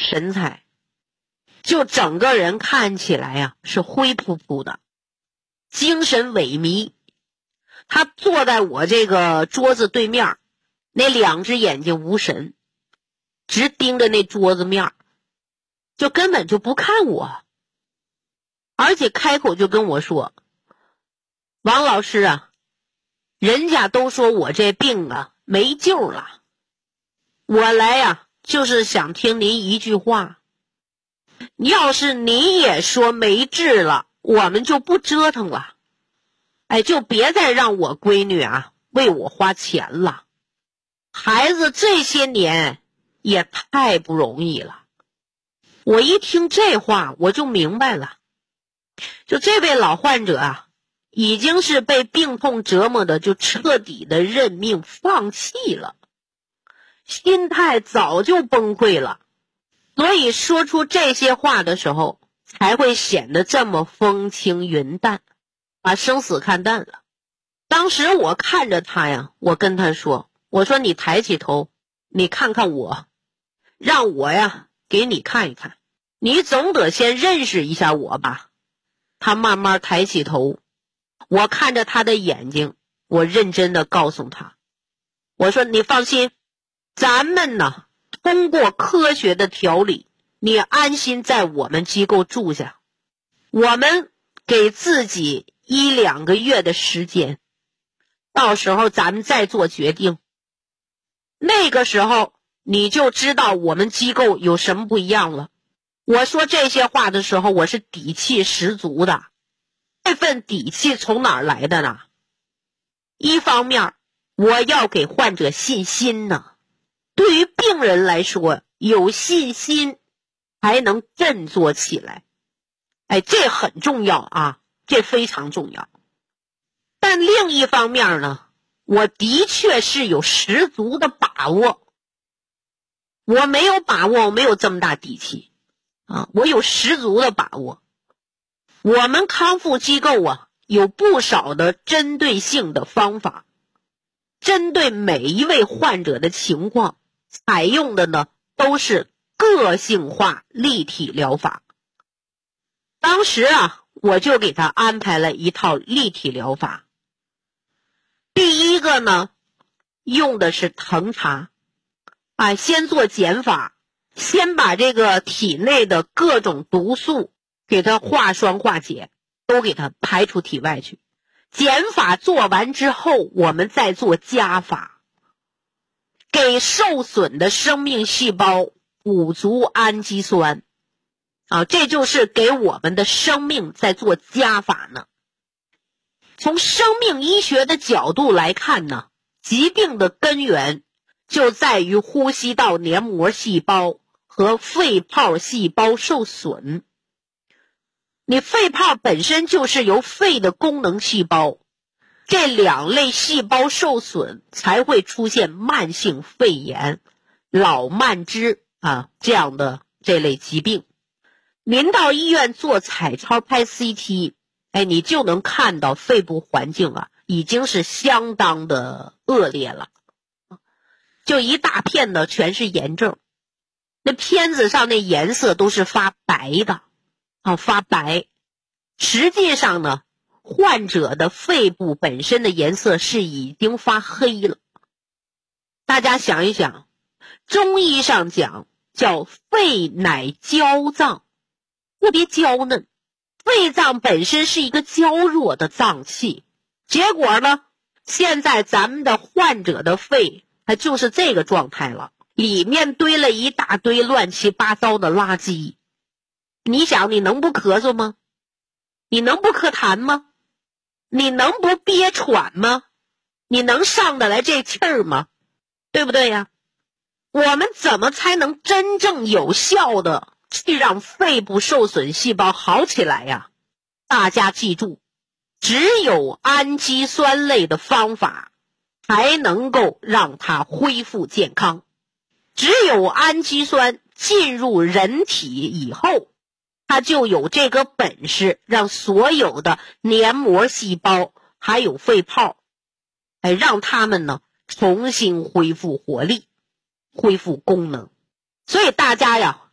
神采，就整个人看起来呀是灰扑扑的，精神萎靡。他坐在我这个桌子对面，那2只眼睛无神，直盯着那桌子面，就根本就不看我，而且开口就跟我说：王老师啊，人家都说我这病啊没救了，我来呀就是想听您一句话，要是您也说没治了，我们就不折腾了，就别再让我闺女啊为我花钱了，孩子这些年也太不容易了。我一听这话我就明白了，就这位老患者啊已经是被病痛折磨的就彻底的认命放弃了，心态早就崩溃了，所以说出这些话的时候才会显得这么风轻云淡，把生死看淡了。当时我看着他呀，我跟他说，我说你抬起头，你看看我，让我呀给你看一看，你总得先认识一下我吧。他慢慢抬起头，我看着他的眼睛，我认真的告诉他，我说你放心，咱们呢通过科学的调理，你安心在我们机构住下，我们给自己1-2个月的时间，到时候咱们再做决定，那个时候你就知道我们机构有什么不一样了。我说这些话的时候我是底气十足的，这份底气从哪儿来的呢？一方面我要给患者信心呢，对于病人来说，有信心才能振作起来，这很重要啊，这非常重要。但另一方面呢，我的确是有十足的把握，我没有把握，我没有这么大底气啊，我有十足的把握。我们康复机构啊，有不少的针对性的方法，针对每一位患者的情况，采用的呢都是个性化立体疗法。当时啊，我就给他安排了一套立体疗法。第一个呢，用的是藤茶，先做减法，先把这个体内的各种毒素给它化霜化解，都给它排出体外去。减法做完之后，我们再做加法，给受损的生命细胞补足氨基酸这就是给我们的生命在做加法呢。从生命医学的角度来看呢，疾病的根源就在于呼吸道黏膜细胞和肺泡细胞受损。你肺泡本身就是由肺的功能细胞，这2类细胞受损才会出现慢性肺炎、老慢支这样的这类疾病。您到医院做彩超拍 CT，你就能看到肺部环境已经是相当的恶劣了，就一大片的全是炎症，那片子上那颜色都是发白的发白。实际上呢，患者的肺部本身的颜色是已经发黑了。大家想一想，中医上讲叫肺乃娇脏，特别娇嫩，肺脏本身是一个娇弱的脏器，结果呢，现在咱们的患者的肺它就是这个状态了，里面堆了一大堆乱七八糟的垃圾。你想你能不咳嗽吗？你能不咳痰吗？你能不憋喘吗？你能上得来这气儿吗？对不对呀？我们怎么才能真正有效的去让肺部受损细胞好起来呀？大家记住，只有氨基酸类的方法才能够让它恢复健康。只有氨基酸进入人体以后，它就有这个本事让所有的黏膜细胞还有肺泡让它们呢重新恢复活力，恢复功能。所以大家呀